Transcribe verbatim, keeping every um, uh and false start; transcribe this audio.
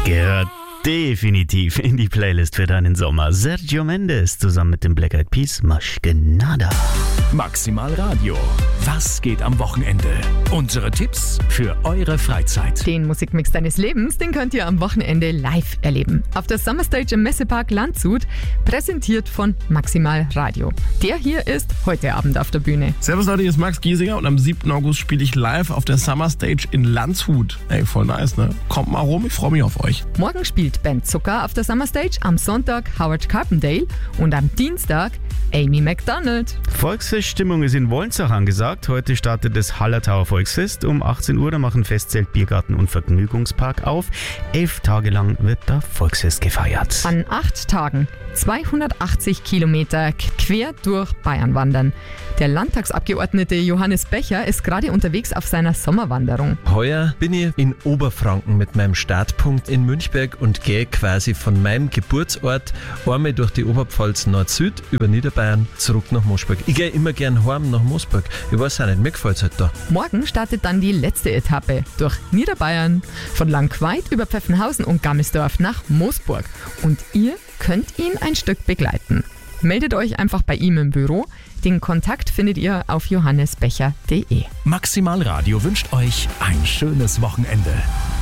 Gehört definitiv in die Playlist für deinen Sommer. Sergio Mendes zusammen mit dem Black Eyed Peas, Más que nada. Maximal Radio. Was geht am Wochenende? Unsere Tipps für eure Freizeit. Den Musikmix deines Lebens, den könnt ihr am Wochenende live erleben. Auf der Summer Stage im Messepark Landshut, präsentiert von Maximal Radio. Der hier ist heute Abend auf der Bühne. Servus Leute, hier ist Max Giesinger und am siebten August spiele ich live auf der Summer Stage in Landshut. Ey, voll nice, ne? Kommt mal rum, ich freue mich auf euch. Morgen spielt Band Zucker auf der Summer Stage, am Sonntag Howard Carpendale und am Dienstag Amy Macdonald. Volksfeststimmung ist in Wolnzach angesagt. Heute startet das Hallertauer Volksfest. Um achtzehn Uhr da machen Festzelt, Biergarten und Vergnügungspark auf. Elf Tage lang wird da Volksfest gefeiert. An acht Tagen zweihundertachtzig Kilometer quer durch Bayern wandern. Der Landtagsabgeordnete Johannes Becher ist gerade unterwegs auf seiner Sommerwanderung. Heuer bin ich in Oberfranken mit meinem Startpunkt in Münchberg und gehe quasi von meinem Geburtsort einmal durch die Oberpfalz Nord-Süd über Niederbayern zurück nach Moosburg. Ich gehe immer gern heim nach Moosburg. Ich weiß auch nicht, mir gefällt es halt da. Morgen startet dann die letzte Etappe durch Niederbayern, von Langqueid über Pfeffenhausen und Gammersdorf nach Moosburg. Und ihr könnt ihn ein Stück begleiten. Meldet euch einfach bei ihm im Büro. Den Kontakt findet ihr auf johannesbecher punkt de. Maximal Radio wünscht euch ein schönes Wochenende.